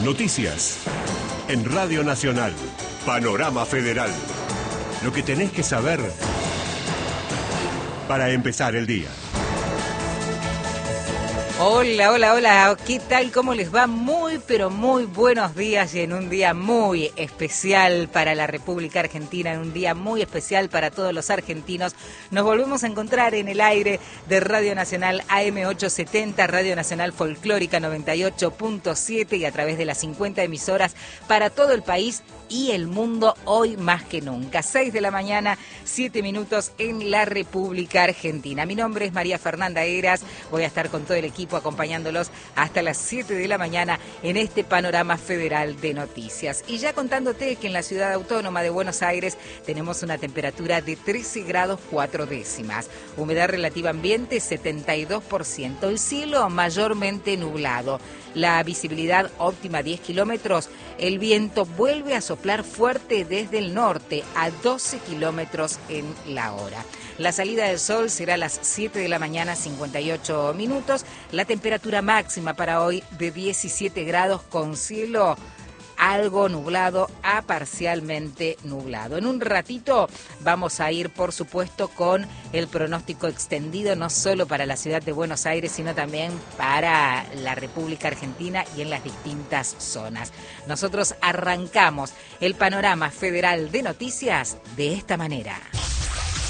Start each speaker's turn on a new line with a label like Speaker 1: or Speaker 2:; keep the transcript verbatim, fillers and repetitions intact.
Speaker 1: Noticias. En Radio Nacional. Panorama Federal. Lo que tenés que saber para empezar el día.
Speaker 2: Hola, hola, hola, ¿qué tal? ¿Cómo les va? Muy, pero muy buenos días y en un día muy especial para la República Argentina, en un día muy especial para todos los argentinos. Nos volvemos a encontrar en el aire de Radio Nacional A M ochocientos setenta, Radio Nacional Folclórica noventa y ocho punto siete y a través de las cincuenta emisoras para todo el país y el mundo hoy más que nunca. seis de la mañana, siete minutos en la República Argentina. Mi nombre es María Fernanda Heras, voy a estar con todo el equipo acompañándolos hasta las siete de la mañana en este panorama federal de noticias. Y ya contándote que en la ciudad autónoma de Buenos Aires tenemos una temperatura de trece grados cuatro décimas, humedad relativa ambiente setenta y dos por ciento, el cielo mayormente nublado, la visibilidad óptima diez kilómetros, el viento vuelve a soplar fuerte desde el norte a doce kilómetros en la hora. La salida del sol será a las siete de la mañana, cincuenta y ocho minutos. La temperatura máxima para hoy de diecisiete grados con cielo algo nublado a parcialmente nublado. En un ratito vamos a ir, por supuesto, con el pronóstico extendido, no solo para la ciudad de Buenos Aires, sino también para la República Argentina y en las distintas zonas. Nosotros arrancamos el panorama federal de noticias de esta manera.